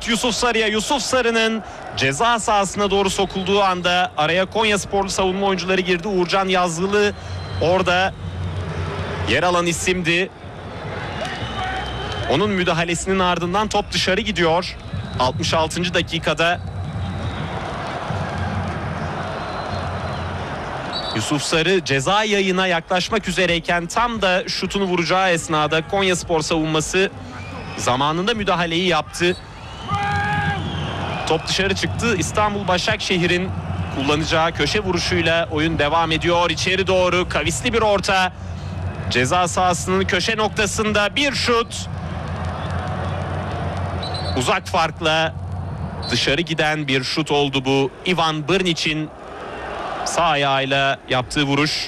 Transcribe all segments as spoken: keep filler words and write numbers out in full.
top Yusuf Sarı'ya. Yusuf Sarı'nın ceza sahasına doğru sokulduğu anda araya Konyasporlu savunma oyuncuları girdi. Uğurcan Yazgılı orada yer alan isimdi. Onun müdahalesinin ardından top dışarı gidiyor. altmış altıncı dakikada Yusuf Sarı ceza yayına yaklaşmak üzereyken tam da şutunu vuracağı esnada Konyaspor savunması zamanında müdahaleyi yaptı. Top dışarı çıktı. İstanbul Başakşehir'in kullanacağı köşe vuruşuyla oyun devam ediyor. İçeri doğru kavisli bir orta. Ceza sahasının köşe noktasında bir şut. Uzak farkla dışarı giden bir şut oldu bu. Ivan Brnic'in sağ ayağıyla yaptığı vuruş.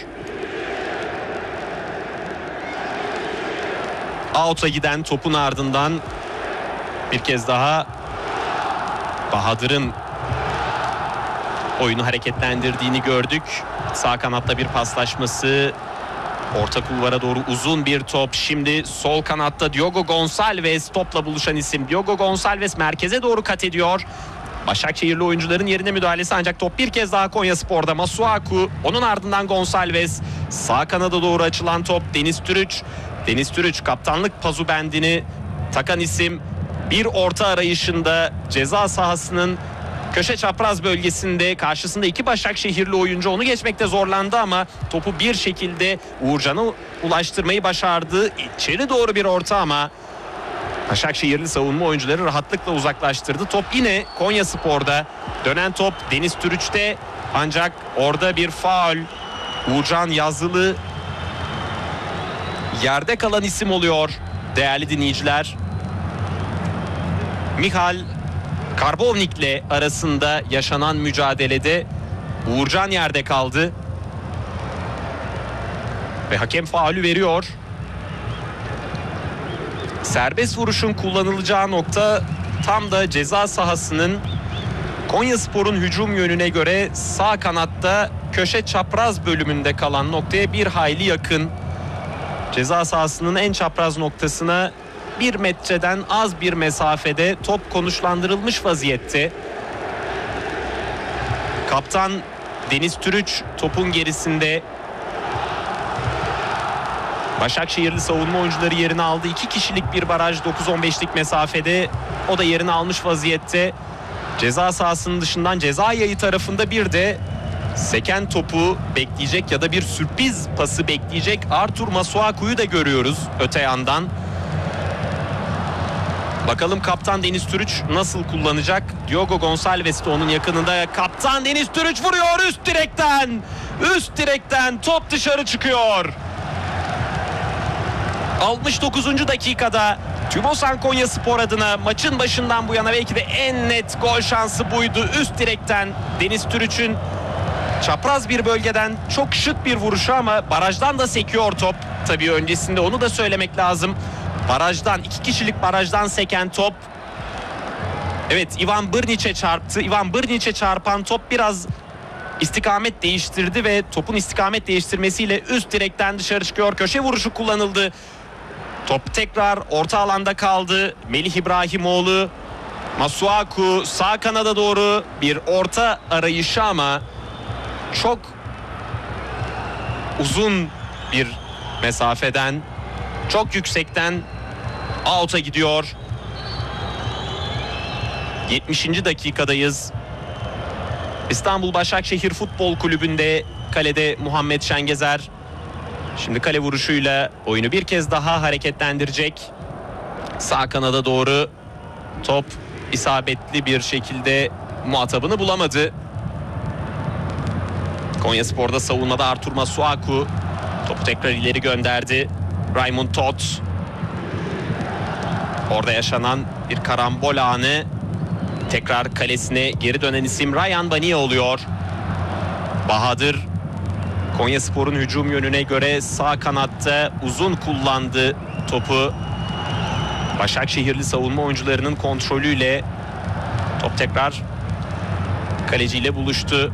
Out'a giden topun ardından bir kez daha Bahadır'ın oyunu hareketlendirdiğini gördük. Sağ kanatta bir paslaşması. Orta kulvara doğru uzun bir top. Şimdi sol kanatta Diogo Gonçalves topla buluşan isim. Diogo Gonçalves merkeze doğru kat ediyor. Başakşehirli oyuncuların yerine müdahalesi ancak top bir kez daha Konyaspor'da. Masuaku, onun ardından Gonçalves. Sağ kanada doğru açılan top Deniz Türüç. Deniz Türüç kaptanlık pazubendini takan isim. Bir orta arayışında ceza sahasının köşe çapraz bölgesinde karşısında iki Başakşehirli oyuncu, onu geçmekte zorlandı ama topu bir şekilde Uğurcan'a ulaştırmayı başardı. İçeri doğru bir orta ama Başakşehirli savunma oyuncuları rahatlıkla uzaklaştırdı. Top yine Konyaspor'da. Dönen top Deniz Türüç'te ancak orada bir faul. Uğurcan Yazılı yerde kalan isim oluyor değerli dinleyiciler. Mihal Karbovnik'le arasında yaşanan mücadelede Uğurcan yerde kaldı. Ve hakem faulü veriyor. Serbest vuruşun kullanılacağı nokta tam da ceza sahasının Konyaspor'un hücum yönüne göre sağ kanatta köşe çapraz bölümünde kalan noktaya bir hayli yakın. Ceza sahasının en çapraz noktasına bir metreden az bir mesafede top konuşlandırılmış vaziyette. Kaptan Deniz Türüç topun gerisinde. Başakşehirli savunma oyuncuları yerini aldı. İki kişilik bir baraj dokuz on beşlik mesafede. O da yerini almış vaziyette. Ceza sahasının dışından ceza yayı tarafında bir de seken topu bekleyecek ya da bir sürpriz pası bekleyecek Artur Masuaku'yu da görüyoruz öte yandan. Bakalım kaptan Deniz Türüç nasıl kullanacak? Diogo Gonçalves de onun yakınında. Kaptan Deniz Türüç vuruyor üst direkten. Üst direkten top dışarı çıkıyor. altmış dokuzuncu dakikada TÜBOSAN Konyaspor adına maçın başından bu yana belki de en net gol şansı buydu. Üst direkten Deniz Türüç'ün çapraz bir bölgeden çok şık bir vuruşu ama barajdan da sekiyor top. Tabii öncesinde onu da söylemek lazım. Barajdan, iki kişilik barajdan seken top. Evet, Ivan Brnic'e çarptı. Ivan Brnic'e çarpan top biraz istikamet değiştirdi ve topun istikamet değiştirmesiyle üst direkten dışarı çıkıyor. Köşe vuruşu kullanıldı. Top tekrar orta alanda kaldı. Melih İbrahimoğlu, Masuaku sağ kanada doğru bir orta arayışı ama çok uzun bir mesafeden, çok yüksekten out'a gidiyor. yetmişinci dakikadayız. İstanbul Başakşehir Futbol Kulübü'nde kalede Muhammed Şengezer. Şimdi kale vuruşuyla oyunu bir kez daha hareketlendirecek. Sağ kanada doğru top isabetli bir şekilde muhatabını bulamadı. Konyaspor'da savunmada Artur Masuaku topu tekrar ileri gönderdi. Raymond Todt. Orada yaşanan bir karambol anı. Tekrar kalesine geri dönen isim Ryan Baniye oluyor. Bahadır Konyaspor'un hücum yönüne göre sağ kanatta uzun kullandı topu. Başakşehirli savunma oyuncularının kontrolüyle top tekrar kaleciyle buluştu.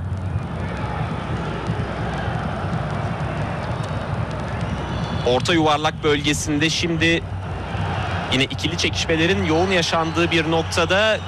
Orta yuvarlak bölgesinde şimdi yine ikili çekişmelerin yoğun yaşandığı bir noktada